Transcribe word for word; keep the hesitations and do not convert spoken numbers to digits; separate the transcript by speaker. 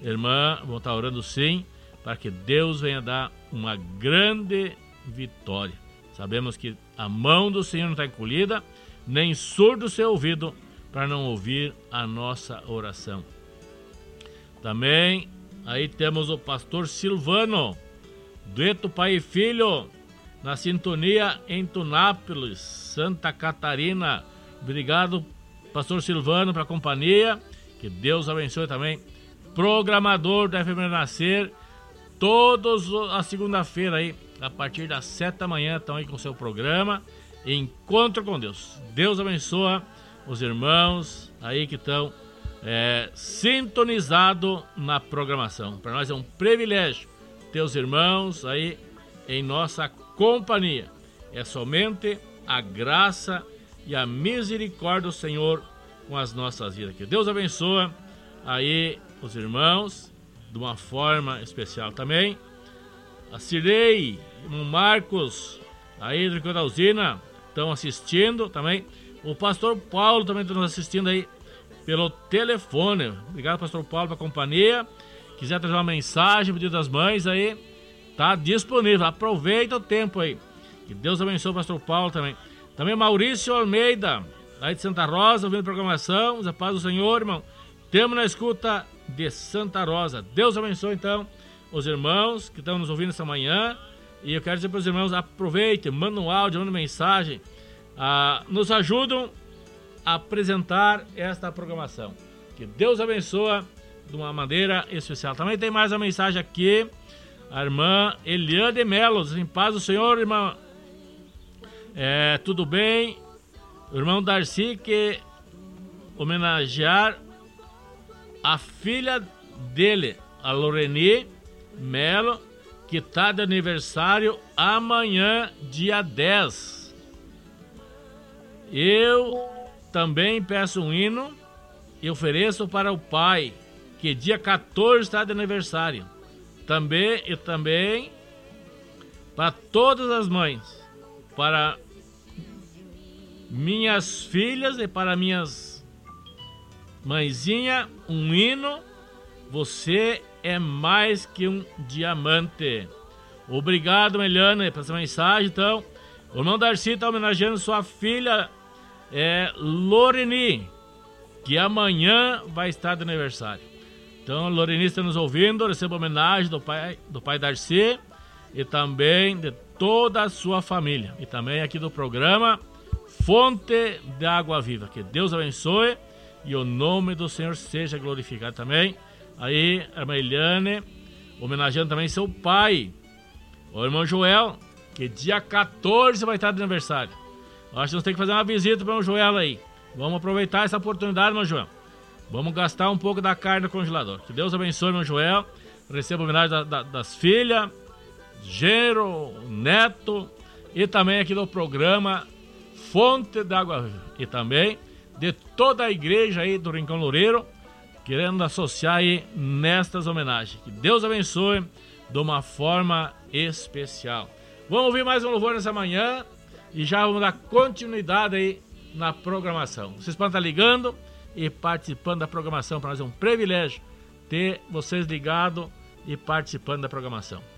Speaker 1: irmã, vão estar orando sim, para que Deus venha dar uma grande vitória. Sabemos que a mão do Senhor não está encolhida, nem surdo o seu ouvido, para não ouvir a nossa oração. Também aí temos o pastor Silvano, dueto pai e filho, na sintonia em Tunápolis, Santa Catarina. Obrigado, pastor Silvano, pela companhia. Que Deus abençoe também. Programador da F M Renascer, todos a segunda-feira aí, a partir das sete da manhã, estão aí com o seu programa Encontro com Deus. Deus abençoe os irmãos aí que estão é, sintonizados na programação. Para nós é um privilégio ter os irmãos aí em nossa companhia. É somente a graça e a misericórdia do Senhor com as nossas vidas. Que Deus abençoe aí os irmãos de uma forma especial também. A Cirei, o Marcos, aí do da usina, estão assistindo também. O pastor Paulo também está nos assistindo aí pelo telefone. Obrigado, pastor Paulo, pela companhia. Quiser trazer uma mensagem, pedido das mães aí, tá disponível. Aproveita o tempo aí. Que Deus abençoe o pastor Paulo também. Também Maurício Almeida, aí de Santa Rosa, ouvindo programação. A paz do Senhor, irmão. Temos na escuta de Santa Rosa. Deus abençoe, então, os irmãos que estão nos ouvindo essa manhã. E eu quero dizer para os irmãos, aproveitem, mandem um áudio, mandem mensagem. Ah, nos ajudam a apresentar esta programação. Que Deus abençoe de uma maneira especial. Também tem mais uma mensagem aqui. A irmã Eliane Melos, em paz do Senhor, irmã. É, tudo bem? O irmão Darcy que homenagear a filha dele, a Loreni Melo, que está de aniversário amanhã, dia dez. Eu também peço um hino e ofereço para o pai, que dia quatorze está de aniversário. Também e também para todas as mães, para minhas filhas e para minhas mãezinha, um hino. Você é mais que um diamante. Obrigado, Meliana, por essa mensagem. Então, o irmão Darcy está homenageando sua filha é, Loreni, que amanhã vai estar de aniversário. Então, Loreni está nos ouvindo, receba homenagem do pai, do pai Darcy e também de toda a sua família. E também aqui do programa Fonte de Água Viva. Que Deus abençoe e o nome do Senhor seja glorificado também. Aí, a irmã Eliane, homenageando também seu pai, o irmão Joel, que dia quatorze vai estar de aniversário. Eu acho que nós temos que fazer uma visita para o irmão Joel aí. Vamos aproveitar essa oportunidade, irmão Joel. Vamos gastar um pouco da carne no congelador. Que Deus abençoe, irmão Joel. Receba homenagem da, da, das filhas, genro, neto e também aqui do programa Fonte d'Água Viva. E também de toda a igreja aí do Rincão Loureiro, querendo associar aí nestas homenagens. Que Deus abençoe de uma forma especial. Vamos ouvir mais um louvor nessa manhã e já vamos dar continuidade aí na programação. Vocês podem estar ligando e participando da programação. Para nós é um privilégio ter vocês ligados e participando da programação.